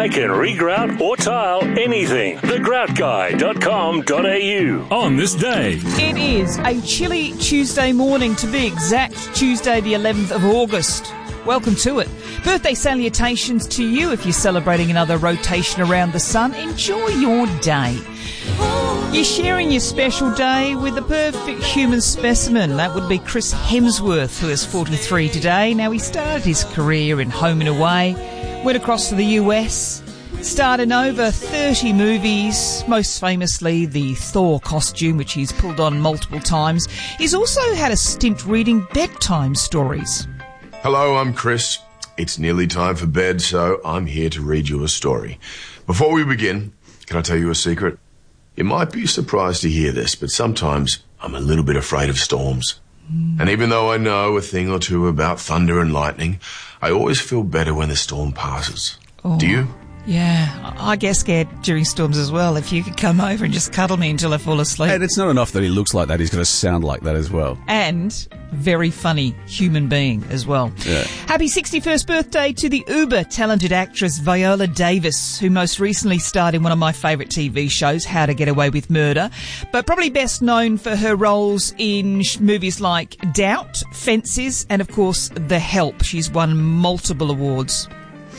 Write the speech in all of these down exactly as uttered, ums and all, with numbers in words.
I can regrout or tile anything. the grout guy dot com dot a u. On this day. It is a chilly Tuesday morning, to be exact, Tuesday the eleventh of August. Welcome to it. Birthday salutations to you if you're celebrating another rotation around the sun. Enjoy your day. You're sharing your special day with the perfect human specimen. That would be Chris Hemsworth, who is forty-three today. Now, he started his career in Home and Away, went across to the U S, starred in over thirty movies, most famously the Thor costume, which he's pulled on multiple times. He's also had a stint reading bedtime stories. Hello, I'm Chris. It's nearly time for bed, so I'm here to read you a story. Before we begin, can I tell you a secret? You might be surprised to hear this, but sometimes I'm a little bit afraid of storms. Mm. And even though I know a thing or two about thunder and lightning, I always feel better when the storm passes. Oh. Do you? Yeah, I get scared during storms as well. If you could come over and just cuddle me until I fall asleep. And it's not enough that he looks like that, he's going to sound like that as well. And very funny human being as well. Yeah. Happy sixty-first birthday to the uber-talented actress Viola Davis, who most recently starred in one of my favourite T V shows, How to Get Away with Murder, but probably best known for her roles in sh- movies like Doubt, Fences, and of course The Help. She's won multiple awards.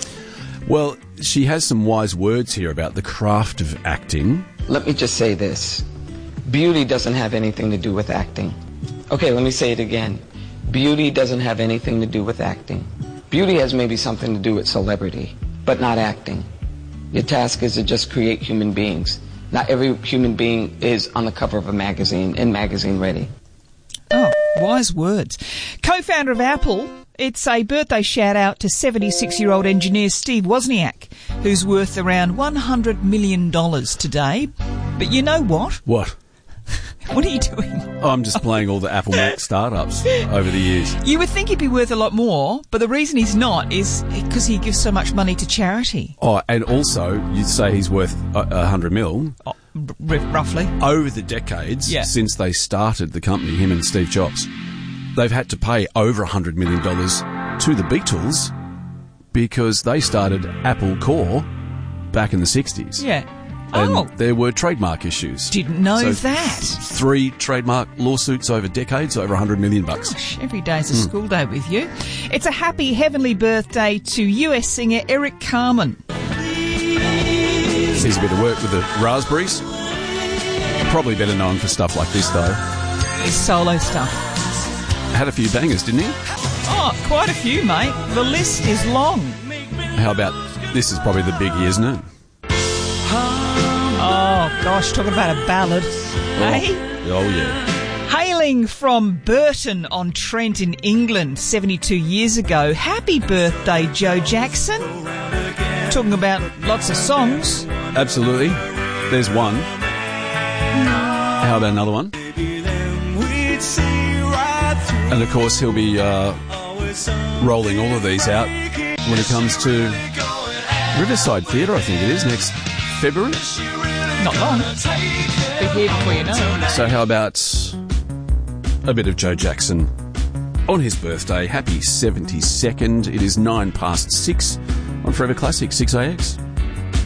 Well, she has some wise words here about the craft of acting. Let me just say this. Beauty doesn't have anything to do with acting. Okay, let me say it again. Beauty doesn't have anything to do with acting. Beauty has maybe something to do with celebrity, but not acting. Your task is to just create human beings. Not every human being is on the cover of a magazine and magazine ready. Oh, wise words. Co-founder of Apple, it's a birthday shout-out to seventy-six-year-old engineer Steve Wozniak, who's worth around one hundred million dollars today. But you know what? What? What are you doing? I'm just playing all the Apple Mac startups over the years. You would think he'd be worth a lot more, but the reason he's not is because he gives so much money to charity. Oh, and also, you'd say he's worth a, a hundred mil. Oh, r- roughly. Over the decades Yeah. since they started the company, him and Steve Jobs, they've had to pay over a hundred million dollars to the Beatles because they started Apple Corps back in the sixties. Yeah. And oh, there were trademark issues. Didn't know so that. Three trademark lawsuits over decades, over a hundred million bucks. Gosh, every day's a mm. school day with you. It's a happy heavenly birthday to U S singer Eric Carmen. Sees a bit of work with the Raspberries. Probably better known for stuff like this, though. His solo stuff. Had a few bangers, didn't he? Oh, quite a few, mate. The list is long. How about this is probably the biggie, isn't it? Oh, gosh, talking about a ballad. Oh, hey? Oh, yeah. Hailing from Burton-on-Trent in England seventy-two years ago, happy birthday, Joe Jackson. Talking about lots of songs. Absolutely. There's one. How about another one? And, of course, he'll be uh, rolling all of these out when it comes to Riverside Theatre, I think it is, next February. Not long. Be here before you know. So how about a bit of Joe Jackson on his birthday? Happy seventy-second. It is nine past six on Forever Classic, six A X.